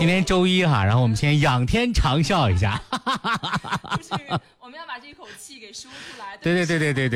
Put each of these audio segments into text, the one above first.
今天周一哈，然后我们先仰天长啸一下。 就是我们要把这口气给说出来。 对，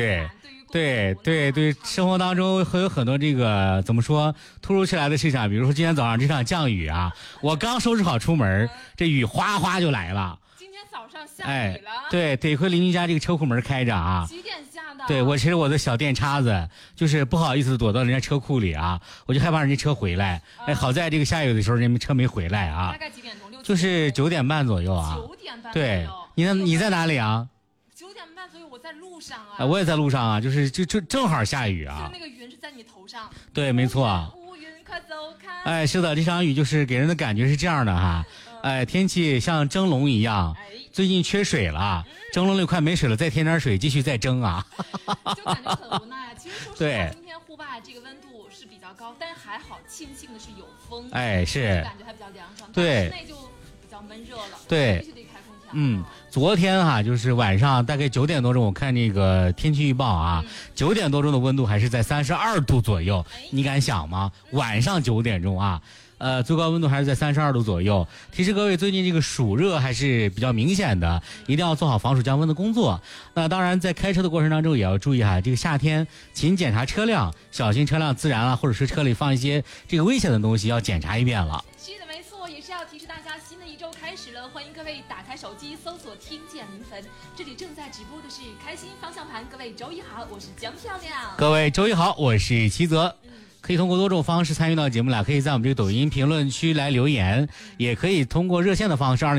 生活当中会有很多这个怎么说突如其来的事情，比如说今天早上这场降雨啊，我刚收拾好出门，这雨哗哗就来了。 今天早上下雨了。 对，得亏邻居家这个车库门开着啊。 几点下的？ 对，我其实我的小电叉子就是不好意思躲到人家车库里啊，我就害怕人家车回来。好在这个下雨的时候人家车没回来啊。 大概几点钟？ 就是9点半左右啊。 9点半。 对，你在哪里啊 ？9点半左右，我在路上啊。 我也在路上啊，就正好下雨啊。 就是那个云是在你头上。 对，没错。 乌云快走开。 是的，这场雨就是给人的感觉是这样的哈。天气像蒸笼一样，最近缺水了，蒸笼里快没水了，再添点水继续再蒸啊。 就感觉很无奈啊。其实说实话，今天户外这个温度是比较高，但是还好庆幸的是有风， 是感觉还比较凉爽。 对， 室内就比较闷热了， 对， 必须得开空调。 昨天哈，就是晚上大概9点多钟，我看那个天气预报啊，9点多钟的温度还是在32度左右，你敢想吗？晚上9点钟啊。最高温度还是在32度左右。提示各位，最近这个暑热还是比较明显的，一定要做好防暑降温的工作。那当然，在开车的过程当中也要注意哈，这个夏天勤检查车辆，小心车辆自燃啊，或者是车里放一些这个危险的东西，要检查一遍了。 是的，没错，也是要提示大家，新的一周开始了，欢迎各位打开手机搜索听见临汾，这里正在直播的是开心方向盘。各位周一好，我是江漂亮。 各位周一好，我是齐泽。可以通过多种方式参与到节目来，可以在我们这个抖音评论区来留言，也可以通过热线的方式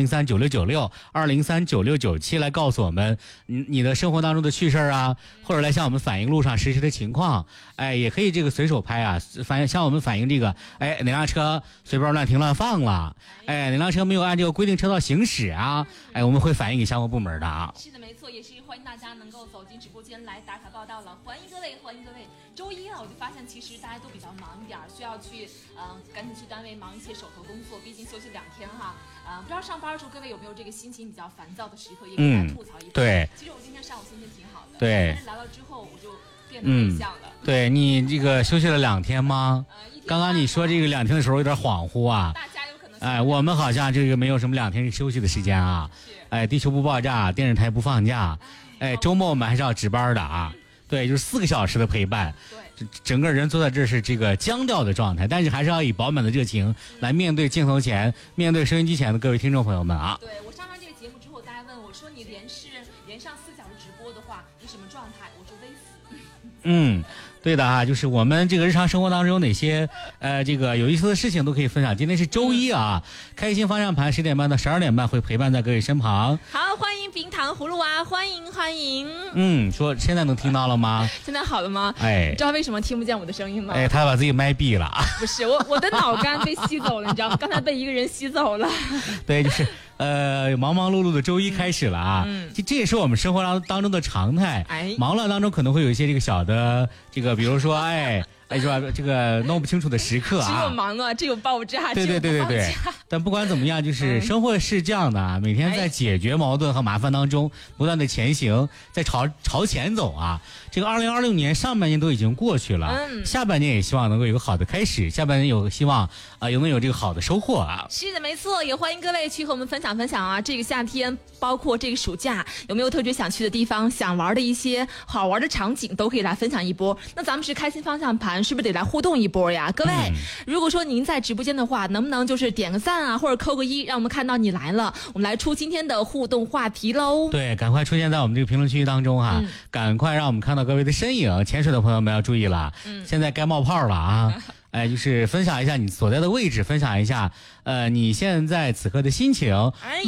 203969620399697来告诉我们你的生活当中的趣事啊，或者来向我们反映路上实时的情况。也可以这个随手拍啊，向我们反映这个哪辆车随便乱停乱放了，哪辆车没有按这个规定车道行驶啊，我们会反映给相关部门的啊。 是的，没错，也是欢迎大家能够走进直播间来打卡报道了，欢迎各位，欢迎各位。周一啊，我就发现其实大家都比较忙一点，需要去赶紧去单位忙一些手头工作，毕竟休息2天哈。不知道上班的时候各位有没有这个心情比较烦躁的时刻，也给大家吐槽一番。 对， 其实我今天上午心情挺好的， 对， 但是来了之后我就变得内向了。 对，你这个休息了2天吗？刚刚你说这个2天的时候有点恍惚啊。 大家有可能我们好像这个没有什么2天休息的时间啊。地球不爆炸，电视台不放假。周末我们还是要值班的啊。对，就是4个小时的陪伴。对，整个人坐在这是这个僵掉的状态，但是还是要以饱满的热情来面对镜头前、面对收音机前的各位听众朋友们啊。 对，我上完这个节目之后，大家问我说你连上4小时直播的话，你什么状态？我说微死。 对的啊，就是我们这个日常生活当中有哪些这个有意思的事情都可以分享。今天是周一啊，开心方向盘10点半到12点半会陪伴在各位身旁。 好，欢迎冰糖葫芦娃，欢迎。 说现在能听到了吗？ 现在好了吗？你知道为什么听不见我的声音吗？ 他把自己麦闭了。 不是我的脑干被吸走了，你知道吗？刚才被一个人吸走了。 对，就是忙忙碌碌的周一开始了啊。这也是我们生活当中的常态。忙乱当中可能会有一些这个小的这个，比如说是吧？这个弄不清楚的时刻啊， 只有忙啊，只有爆炸。 对。但不管怎么样，就是生活是这样的啊，每天在解决矛盾和麻烦当中不断的前行，在朝前走啊。这个2026年上半年都已经过去了，下半年也希望能够有个好的开始，下半年有希望能有这个好的收获啊。 是的，没错，也欢迎各位去和我们分享啊。这个夏天，包括这个暑假，有没有特别想去的地方，想玩的一些好玩的场景，都可以来分享一波。那咱们是开心方向盘，是不是得来互动一波呀？各位，如果说您在直播间的话，能不能就是点个赞啊，或者扣个1，让我们看到你来了，我们来出今天的互动话题喽。 对，赶快出现在我们这个评论区当中哈，赶快让我们看到各位的身影。潜水的朋友们要注意了，现在该冒泡了啊。就是分享一下你所在的位置，分享一下你现在此刻的心情。